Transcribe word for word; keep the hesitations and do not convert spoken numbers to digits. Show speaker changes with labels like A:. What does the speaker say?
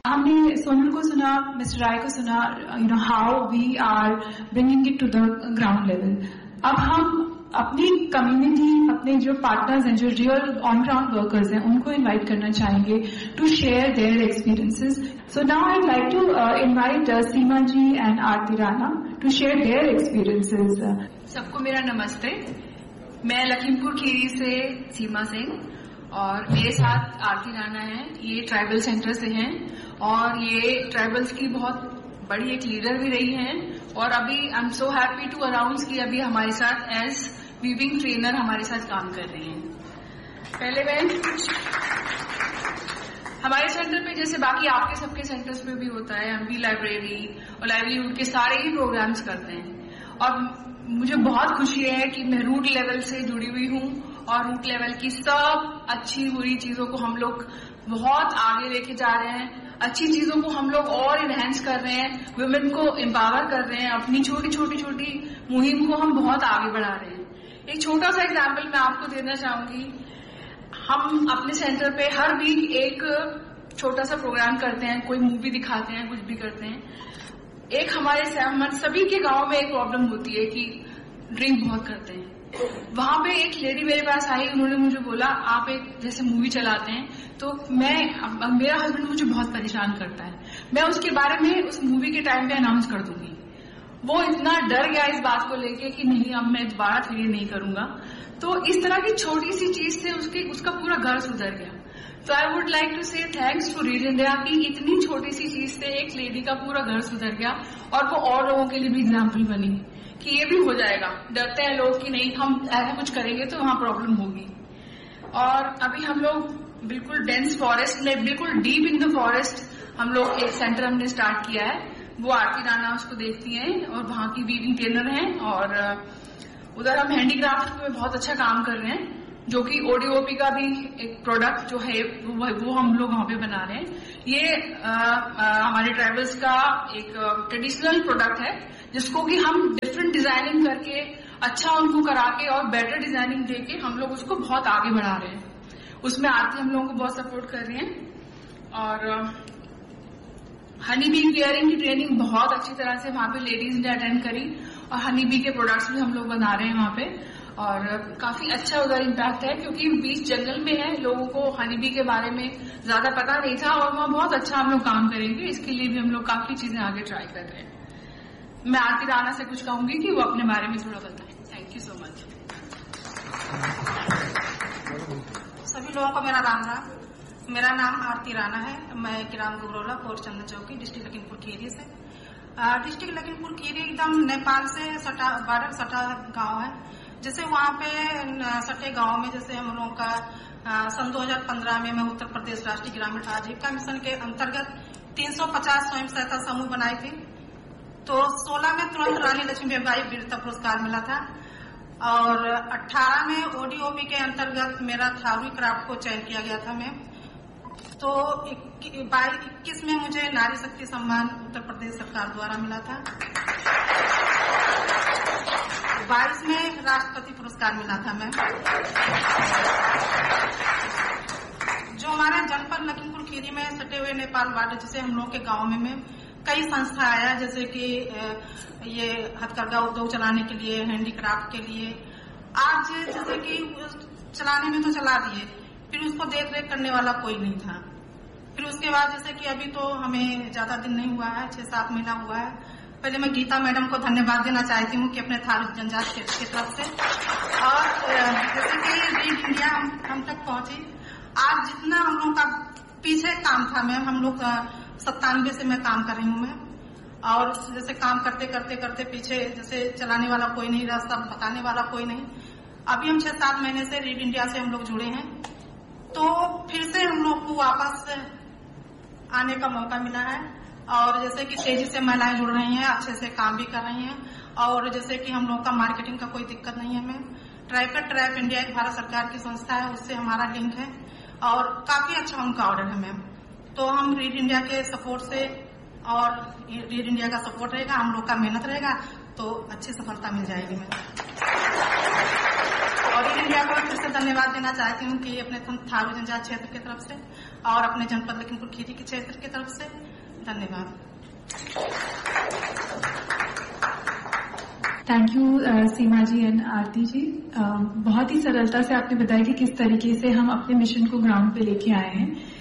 A: हमने सोनल को सुना, मिस्टर राय को सुना, you know how we are bringing it to the ground level. अब हम अपनी कम्युनिटी, अपने जो पार्टनर्स हैं, जो रियल ऑन ग्राउंड वर्कर्स हैं, उनको इनवाइट करना चाहेंगे to share their experiences. So now I like to invite Seema ji and Aarti Rana to share their experiences.
B: सबको मेरा नमस्ते. मैं लखीमपुर खीरी से सीमा सिंह और मेरे साथ आरती राणा है. ये ट्राइबल सेंटर से हैं और ये ट्राइबल्स की बहुत बड़ी एक लीडर भी रही हैं और अभी I am so happy to announce कि अभी हमारे साथ एज वीविंग ट्रेनर हमारे साथ काम कर रही हैं. पहले मैं कुछ हमारे सेंटर पे जैसे बाकी आपके सबके सेंटर्स पे भी होता है, हम भी लाइब्रेरी और लाइवलीहुड के सारे ही प्रोग्राम्स करते हैं और मुझे बहुत खुशी है कि मैं रूट लेवल से जुड़ी हुई हूँ और रूट लेवल की सब अच्छी बुरी चीजों को हम लोग बहुत आगे लेके जा रहे हैं. अच्छी चीजों को हम लोग और इनहेंस कर रहे हैं, वुमेन को एम्पावर कर रहे हैं, अपनी छोटी छोटी छोटी मुहिम को हम बहुत आगे बढ़ा रहे हैं. एक छोटा सा एग्जाम्पल मैं आपको देना चाहूंगी. हम अपने सेंटर पे हर वीक एक छोटा सा प्रोग्राम करते हैं, कोई मूवी दिखाते हैं, कुछ भी करते हैं. एक हमारे सभी के गांव में एक प्रॉब्लम होती है कि ड्रिंक बहुत करते हैं. वहां पे एक लेडी मेरे पास आई, उन्होंने मुझे बोला आप एक जैसे मूवी चलाते हैं तो मैं मेरा हस्बैंड मुझे बहुत परेशान करता है, मैं उसके बारे में उस मूवी के टाइम पे अनाउंस कर दूंगी. वो इतना डर गया इस बात को लेके कि नहीं अब मैं दोबारा फिर ये नहीं करूंगा. तो इस तरह की छोटी सी चीज से उसके उसका पूरा घर सुधर गया. तो आई वुड लाइक टू से थैंक्स टू रीड इंडिया की इतनी छोटी सी चीज से एक लेडी का पूरा घर सुधर गया और वो और लोगों के लिए भी एग्जाम्पल बनी कि ये भी हो जाएगा. डरते हैं लोग कि नहीं हम ऐसा कुछ करेंगे तो वहां प्रॉब्लम होगी. और अभी हम लोग बिल्कुल डेंस फॉरेस्ट में, बिल्कुल डीप इन द फॉरेस्ट हम लोग एक सेंटर हमने स्टार्ट किया है. वो आरती राणा उसको देखती हैं और वहां की वीविंग ट्रेनर हैं और उधर हम हैंडीक्राफ्ट में बहुत अच्छा काम कर रहे हैं जो कि ओडीओपी का भी एक प्रोडक्ट जो है वो, वो हम लोग वहां पे बना रहे हैं. ये आ, आ, हमारे ट्राइबल्स का एक ट्रेडिशनल प्रोडक्ट है जिसको कि हम डिफरेंट डिजाइनिंग करके अच्छा उनको करा के और बेटर डिजाइनिंग देके हम लोग उसको बहुत आगे बढ़ा रहे हैं. उसमें आरती हम लोगों को बहुत सपोर्ट कर रही हैं. और हनी बी केयरिंग की ट्रेनिंग बहुत अच्छी तरह से वहां पे लेडीज ने अटेंड करी और हनी बी के प्रोडक्ट्स भी हम लोग बना रहे हैं वहां पे और काफी अच्छा उधर इम्पैक्ट है क्योंकि बीच जंगल में है, लोगों को हनी बी के बारे में ज्यादा पता नहीं था और वहां बहुत अच्छा हम लोग काम करेंगे. इसके लिए भी हम लोग काफी चीजें आगे ट्राई कर रहे हैं. मैं आरती राणा से कुछ कहूंगी कि वो अपने बारे में थोड़ा बताएं. Thank you so much.
C: सभी लोगों को मेरा राम राम. मेरा नाम आरती राणा है. मैं ग्राम गुबरौला, पोस्ट चंदन चौकी, डिस्ट्रिक्ट लखीमपुर खीरी से. डिस्ट्रिक्ट लखीमपुर खीरी एकदम नेपाल से सटा बॉर्डर सटा गांव है. जैसे वहां पे सटे गांव में जैसे हम लोगों का सन दो हज़ार पंद्रह में मैं उत्तर प्रदेश राष्ट्रीय ग्रामीण आजीविका मिशन के अंतर्गत तीन सौ पचास स्वयं सहायता समूह बनाए थे. तो सोलह में तुरंत रानी लक्ष्मीबाई वीरता पुरस्कार मिला था और अठारह में ओडीओपी के अंतर्गत मेरा थावरी क्राफ्ट को चयन किया गया था. मैं तो इक्कीस में मुझे नारी शक्ति सम्मान उत्तर प्रदेश सरकार द्वारा मिला था. बाईस में राष्ट्रपति पुरस्कार मिला था. मैं जो हमारे जनपद लखीमपुर खीरी में सटे हुए नेपाल बॉर्डर जैसे हम लोग के गांव में, में कई संस्था आया जैसे कि ये हथकरघा उद्योग चलाने के लिए, हैंडीक्राफ्ट के लिए. आज जैसे कि चलाने में तो चला दिए, फिर उसको देख रेख करने वाला कोई नहीं था. फिर उसके बाद जैसे कि अभी तो हमें ज्यादा दिन नहीं हुआ है, छह सात महीना हुआ है. पहले मैं गीता मैडम को धन्यवाद देना चाहती हूँ कि अपने थारू जनजाति क्षेत्र की तरफ से और जैसे कि रीड इंडिया हम, हम तक पहुंची. आज जितना हम लोग का पीछे काम था, मैं हम लोग सत्तानवे से मैं काम कर रही हूँ मैं और जैसे काम करते करते करते पीछे जैसे चलाने वाला कोई नहीं रहा, सब बताने वाला कोई नहीं. अभी हम छह सात महीने से रीड इंडिया से हम लोग जुड़े हैं तो फिर से हम लोग को वापस आने का मौका मिला है और जैसे कि तेजी से महिलाएं जुड़ रही हैं, अच्छे से काम भी कर रही हैं और जैसे कि हम लोग का मार्केटिंग का कोई दिक्कत नहीं है. मैं ट्रैकर ट्रैप इंडिया एक भारत सरकार की संस्था है, उससे हमारा लिंक है और काफी अच्छा उनका ऑर्डर है मैम. तो हम रीड इंडिया के सपोर्ट से और रीड इंडिया का सपोर्ट रहेगा, हम लोग का मेहनत रहेगा तो अच्छी सफलता मिल जाएगी मैम. और इन इंडिया को फिर से धन्यवाद देना चाहती हूँ कि अपने थारू जनजाति क्षेत्र की तरफ से और अपने जनपद लखीमपुर खीरी के क्षेत्र की तरफ से धन्यवाद।
A: Thank you Seema ji and Aarti ji. uh, बहुत ही सरलता से आपने बताया कि किस तरीके से हम अपने मिशन को ग्राउंड पे लेके आए हैं।